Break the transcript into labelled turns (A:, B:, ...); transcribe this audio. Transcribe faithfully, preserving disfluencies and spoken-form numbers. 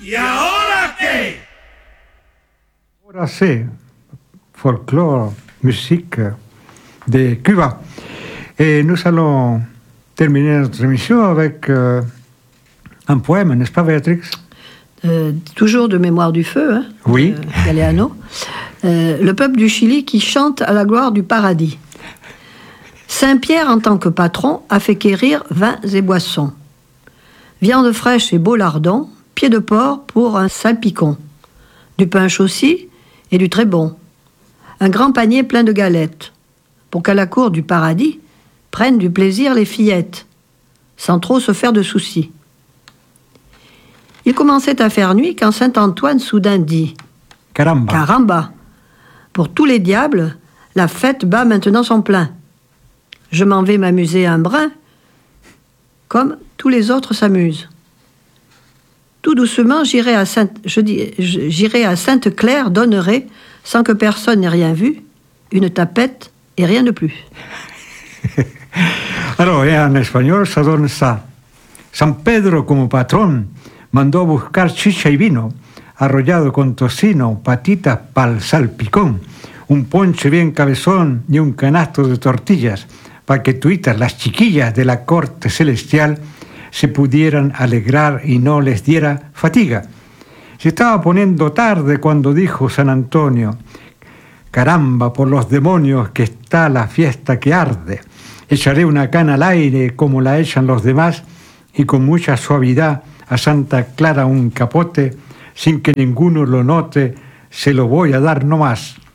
A: ¿Y ahora qué?
B: Ahora c'est folklore, musique de Cuba. Et nous allons terminer notre émission avec euh, un poème, n'est-ce pas, Béatrix?
C: Euh, toujours de Mémoire du feu, hein,
B: oui.
C: euh, Galeano. Euh, le peuple du Chili qui chante à la gloire du paradis. Saint-Pierre, en tant que patron, a fait quérir vins et boissons. Viande fraîche et beau lardon, pied de porc pour un salpicon. Du pain chaussy et du très bon. Un grand panier plein de galettes, pour qu'à la cour du paradis prennent du plaisir les fillettes, sans trop se faire de soucis. Il commençait à faire nuit quand Saint-Antoine soudain dit «
B: Caramba.
C: Caramba. Pour tous les diables, la fête bat maintenant son plein. Je m'en vais m'amuser un brin, comme tous les autres s'amusent. Tout doucement, j'irai à Sainte, je dis, j'irai à Sainte-Claire, donnerai, sans que personne n'ait rien vu, une tapette et rien de plus. »
B: Alors, en espagnol, ça donne ça. San Pedro, como patrón, mandó buscar chicha y vino, arrollado con tocino, patitas pa'l salpicón, un ponche bien cabezón y un canasto de tortillas, para que tuitas las chiquillas de la corte celestial se pudieran alegrar y no les diera fatiga. Se estaba poniendo tarde cuando dijo San Antonio: caramba, por los demonios que está la fiesta que arde. Echaré una cana al aire como la echan los demás y con mucha suavidad a Santa Clara un capote, sin que ninguno lo note, se lo voy a dar nomás.